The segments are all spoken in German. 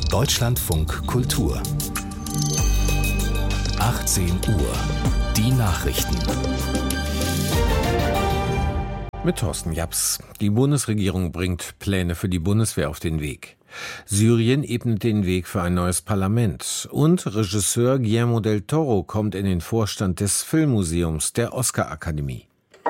Deutschlandfunk Kultur 18 Uhr. Die Nachrichten. Mit Thorsten Japs. Die Bundesregierung bringt Pläne für die Bundeswehr auf den Weg. Syrien ebnet den Weg für ein neues Parlament. Und Regisseur Guillermo del Toro kommt in den Vorstand des Filmmuseums der Oscar-Akademie.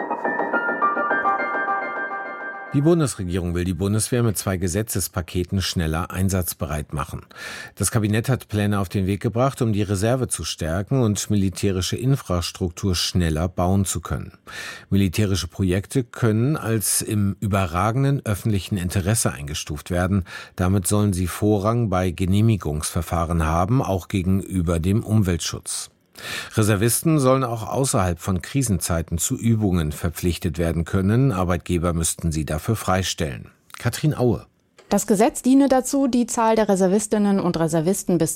Die Bundesregierung will die Bundeswehr mit 2 Gesetzespaketen schneller einsatzbereit machen. Das Kabinett hat Pläne auf den Weg gebracht, um die Reserve zu stärken und militärische Infrastruktur schneller bauen zu können. Militärische Projekte können als im überragenden öffentlichen Interesse eingestuft werden. Damit sollen sie Vorrang bei Genehmigungsverfahren haben, auch gegenüber dem Umweltschutz. Reservisten sollen auch außerhalb von Krisenzeiten zu Übungen verpflichtet werden können. Arbeitgeber müssten sie dafür freistellen. Katrin Aue. Das Gesetz diene dazu, die Zahl der Reservistinnen und Reservisten bis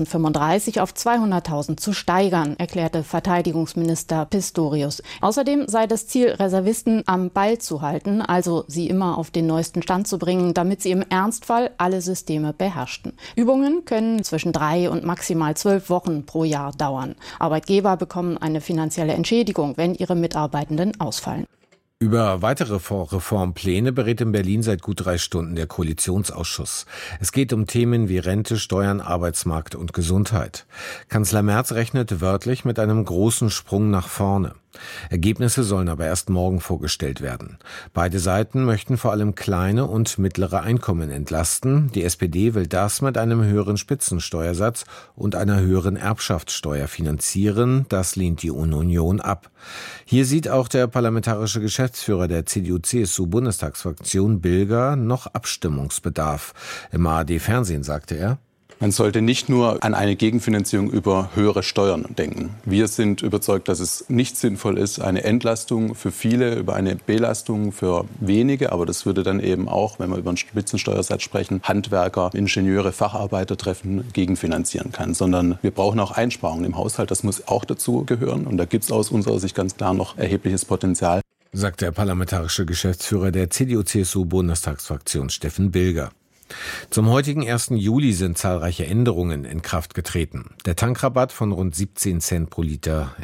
2035 auf 200.000 zu steigern, erklärte Verteidigungsminister Pistorius. Außerdem sei das Ziel, Reservisten am Ball zu halten, also sie immer auf den neuesten Stand zu bringen, damit sie im Ernstfall alle Systeme beherrschten. Übungen können zwischen 3 und maximal 12 Wochen pro Jahr dauern. Arbeitgeber bekommen eine finanzielle Entschädigung, wenn ihre Mitarbeitenden ausfallen. Über weitere Reformpläne berät in Berlin seit gut 3 Stunden der Koalitionsausschuss. Es geht um Themen wie Rente, Steuern, Arbeitsmarkt und Gesundheit. Kanzler Merz rechnet wörtlich mit einem großen Sprung nach vorne. Ergebnisse sollen aber erst morgen vorgestellt werden. Beide Seiten möchten vor allem kleine und mittlere Einkommen entlasten. Die SPD will das mit einem höheren Spitzensteuersatz und einer höheren Erbschaftssteuer finanzieren. Das lehnt die Union ab. Hier sieht auch der parlamentarische Geschäftsführer der CDU-CSU-Bundestagsfraktion Bilger noch Abstimmungsbedarf. Im ARD-Fernsehen sagte er: Man sollte nicht nur an eine Gegenfinanzierung über höhere Steuern denken. Wir sind überzeugt, dass es nicht sinnvoll ist, eine Entlastung für viele über eine Belastung für wenige. Aber das würde dann eben auch, wenn wir über einen Spitzensteuersatz sprechen, Handwerker, Ingenieure, Facharbeiter treffen, gegenfinanzieren kann. Sondern wir brauchen auch Einsparungen im Haushalt. Das muss auch dazu gehören. Und da gibt es aus unserer Sicht ganz klar noch erhebliches Potenzial, sagt der parlamentarische Geschäftsführer der CDU-CSU-Bundestagsfraktion Steffen Bilger. Zum heutigen 1. Juli sind zahlreiche Änderungen in Kraft getreten. Der Tankrabatt von rund 17 Cent pro Liter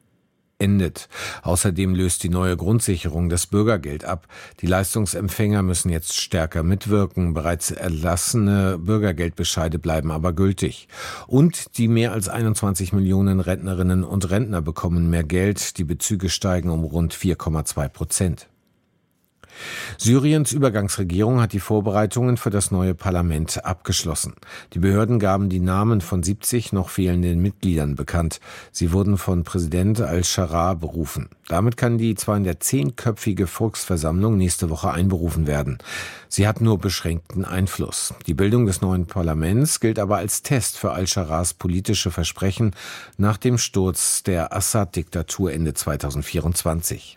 endet. Außerdem löst die neue Grundsicherung das Bürgergeld ab. Die Leistungsempfänger müssen jetzt stärker mitwirken. Bereits erlassene Bürgergeldbescheide bleiben aber gültig. Und die mehr als 21 Millionen Rentnerinnen und Rentner bekommen mehr Geld. Die Bezüge steigen um rund 4,2%. Syriens Übergangsregierung hat die Vorbereitungen für das neue Parlament abgeschlossen. Die Behörden gaben die Namen von 70 noch fehlenden Mitgliedern bekannt. Sie wurden von Präsident al-Sharaa berufen. Damit kann die 210-köpfige Volksversammlung nächste Woche einberufen werden. Sie hat nur beschränkten Einfluss. Die Bildung des neuen Parlaments gilt aber als Test für al-Sharaas politische Versprechen nach dem Sturz der Assad-Diktatur Ende 2024.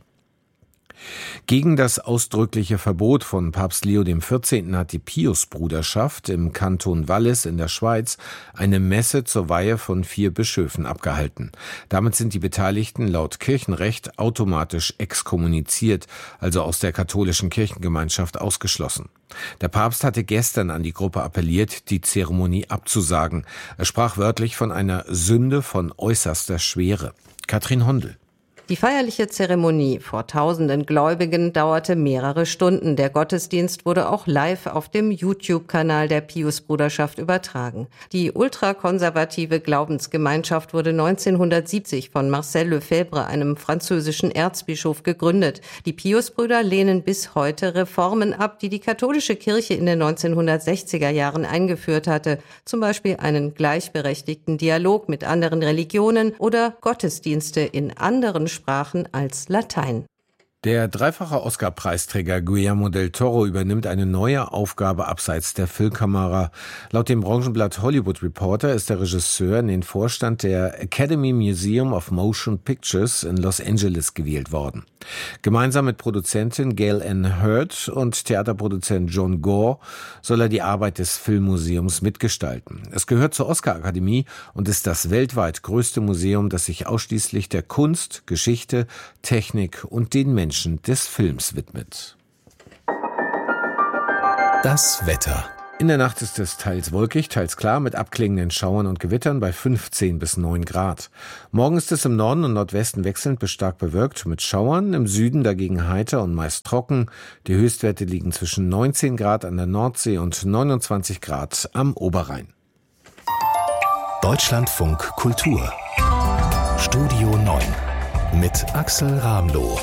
Gegen das ausdrückliche Verbot von Papst Leo XIV. Hat die Pius-Bruderschaft im Kanton Wallis in der Schweiz eine Messe zur Weihe von 4 Bischöfen abgehalten. Damit sind die Beteiligten laut Kirchenrecht automatisch exkommuniziert, also aus der katholischen Kirchengemeinschaft ausgeschlossen. Der Papst hatte gestern an die Gruppe appelliert, die Zeremonie abzusagen. Er sprach wörtlich von einer Sünde von äußerster Schwere. Katrin Hondel. Die feierliche Zeremonie vor tausenden Gläubigen dauerte mehrere Stunden. Der Gottesdienst wurde auch live auf dem YouTube-Kanal der Pius-Bruderschaft übertragen. Die ultrakonservative Glaubensgemeinschaft wurde 1970 von Marcel Lefebvre, einem französischen Erzbischof, gegründet. Die Pius-Brüder lehnen bis heute Reformen ab, die die katholische Kirche in den 1960er Jahren eingeführt hatte. Zum Beispiel einen gleichberechtigten Dialog mit anderen Religionen oder Gottesdienste in anderen Sprachen als Latein. Der dreifache Oscar-Preisträger Guillermo del Toro übernimmt eine neue Aufgabe abseits der Filmkamera. Laut dem Branchenblatt Hollywood Reporter ist der Regisseur in den Vorstand der Academy Museum of Motion Pictures in Los Angeles gewählt worden. Gemeinsam mit Produzentin Gail Ann Hurd und Theaterproduzent John Gore soll er die Arbeit des Filmmuseums mitgestalten. Es gehört zur Oscar-Akademie und ist das weltweit größte Museum, das sich ausschließlich der Kunst, Geschichte, Technik und den Menschen des Films widmet. Das Wetter. In der Nacht ist es teils wolkig, teils klar mit abklingenden Schauern und Gewittern bei 15 bis 9 Grad. Morgen ist es im Norden und Nordwesten wechselnd bis stark bewölkt mit Schauern, im Süden dagegen heiter und meist trocken. Die Höchstwerte liegen zwischen 19 Grad an der Nordsee und 29 Grad am Oberrhein. Deutschlandfunk Kultur Studio 9 mit Axel Ramloh.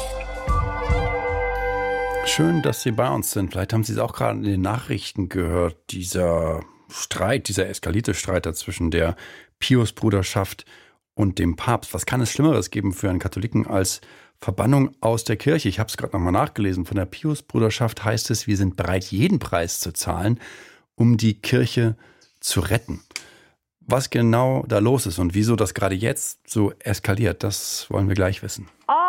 Schön, dass Sie bei uns sind. Vielleicht haben Sie es auch gerade in den Nachrichten gehört, dieser eskalierte Streit zwischen der Piusbruderschaft und dem Papst. Was kann es Schlimmeres geben für einen Katholiken als Verbannung aus der Kirche? Ich habe es gerade nochmal nachgelesen. Von der Piusbruderschaft heißt es, wir sind bereit, jeden Preis zu zahlen, um die Kirche zu retten. Was genau da los ist und wieso das gerade jetzt so eskaliert, das wollen wir gleich wissen.